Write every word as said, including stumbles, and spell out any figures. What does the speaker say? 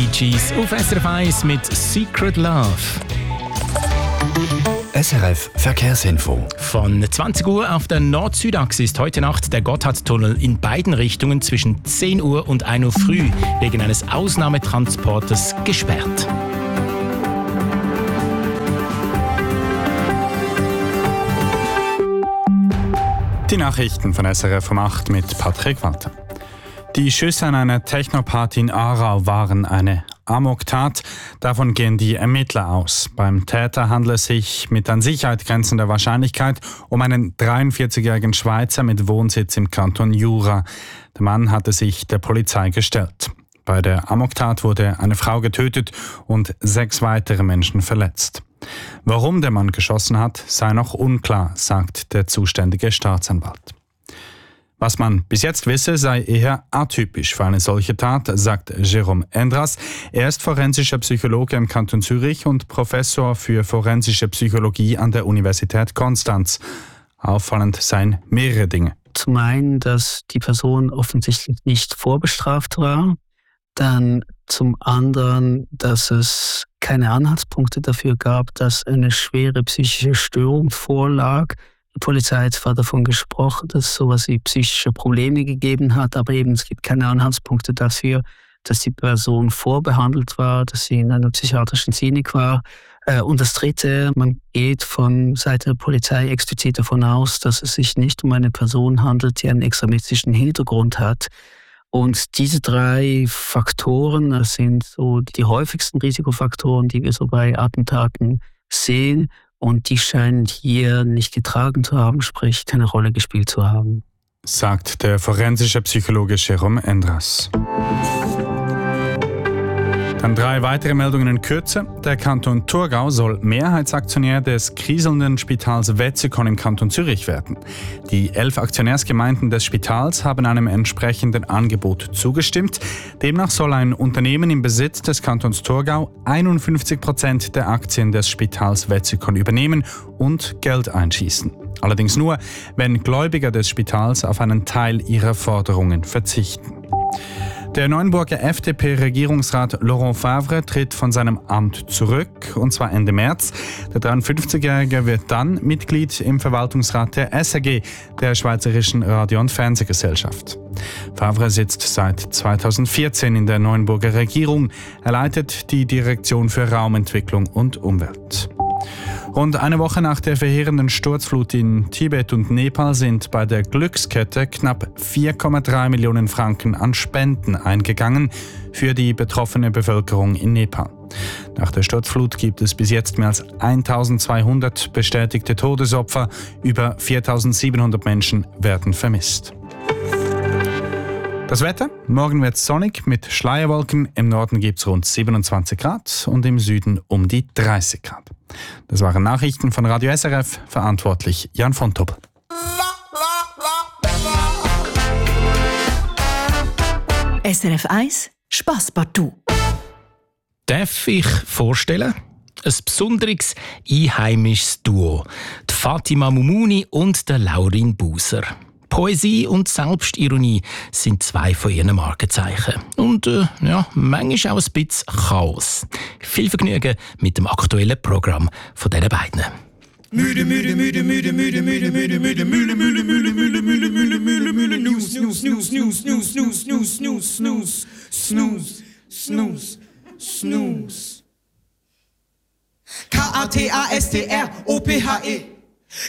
Bee Gees auf S R F eins mit Secret Love. S R F Verkehrsinfo. Von zwanzig Uhr auf der Nord-Süd-Achse ist heute Nacht der Gotthardtunnel in beiden Richtungen zwischen zehn Uhr und ein Uhr früh wegen eines Ausnahmetransporters gesperrt. Die Nachrichten von S R F um acht mit Patrick Walter. Die Schüsse an einer Technoparty in Aarau waren eine Amoktat. Davon gehen die Ermittler aus. Beim Täter handelt es sich mit an Sicherheit grenzender Wahrscheinlichkeit um einen dreiundvierzigjährigen Schweizer mit Wohnsitz im Kanton Jura. Der Mann hatte sich der Polizei gestellt. Bei der Amoktat wurde eine Frau getötet und sechs weitere Menschen verletzt. Warum der Mann geschossen hat, sei noch unklar, sagt der zuständige Staatsanwalt. Was man bis jetzt wisse, sei eher atypisch für eine solche Tat, sagt Jérôme Endras. Er ist forensischer Psychologe im Kanton Zürich und Professor für forensische Psychologie an der Universität Konstanz. Auffallend seien mehrere Dinge. Zum einen, dass die Person offensichtlich nicht vorbestraft war. Dann zum anderen, dass es keine Anhaltspunkte dafür gab, dass eine schwere psychische Störung vorlag. Die Polizei hat zwar davon gesprochen, dass es sowas wie psychische Probleme gegeben hat, aber eben es gibt keine Anhaltspunkte dafür, dass die Person vorbehandelt war, dass sie in einer psychiatrischen Klinik war. Und das Dritte, man geht von Seiten der Polizei explizit davon aus, dass es sich nicht um eine Person handelt, die einen extremistischen Hintergrund hat. Und diese drei Faktoren, das sind so die häufigsten Risikofaktoren, die wir so bei Attentaten sehen. Und die scheinen hier nicht getragen zu haben, sprich keine Rolle gespielt zu haben. Sagt der forensische Psychologe Jérôme Endras. Dann drei weitere Meldungen in Kürze. Der Kanton Thurgau soll Mehrheitsaktionär des kriselnden Spitals Wetzikon im Kanton Zürich werden. Die elf Aktionärsgemeinden des Spitals haben einem entsprechenden Angebot zugestimmt. Demnach soll ein Unternehmen im Besitz des Kantons Thurgau einundfünfzig Prozent der Aktien des Spitals Wetzikon übernehmen und Geld einschießen. Allerdings nur, wenn Gläubiger des Spitals auf einen Teil ihrer Forderungen verzichten. Der Neuenburger F D P-Regierungsrat Laurent Favre tritt von seinem Amt zurück, und zwar Ende März. Der dreiundfünfzigjährige wird dann Mitglied im Verwaltungsrat der S R G, der Schweizerischen Radio- und Fernsehgesellschaft. Favre sitzt seit zweitausendvierzehn in der Neuenburger Regierung. Er leitet die Direktion für Raumentwicklung und Umwelt. Rund eine Woche nach der verheerenden Sturzflut in Tibet und Nepal sind bei der Glückskette knapp vier Komma drei Millionen Franken an Spenden eingegangen für die betroffene Bevölkerung in Nepal. Nach der Sturzflut gibt es bis jetzt mehr als eintausendzweihundert bestätigte Todesopfer, über viertausendsiebenhundert Menschen werden vermisst. Das Wetter? Morgen wird es sonnig mit Schleierwolken. Im Norden gibt es rund siebenundzwanzig Grad und im Süden um die dreißig Grad. Das waren Nachrichten von Radio S R F, verantwortlich Jan von Tobel. S R F eins Spass partout. Darf ich vorstellen? Ein besonderes einheimisches Duo. Die Fatima Mumuni und der Laurin Buser. Poesie und Selbstironie sind zwei von ihren Markenzeichen. Und äh, ja, manchmal auch ein bisschen Chaos. Viel Vergnügen mit dem aktuellen Programm von diesen beiden. Müde, müde, müde, müde, müde, müde, müde, müde, müde, müde, müde, müde, müde, müde, müde, müde, News, News, News, News, News, News, News, News, News, Snooze, Snooze, Snooze. K A T A S T R O P H E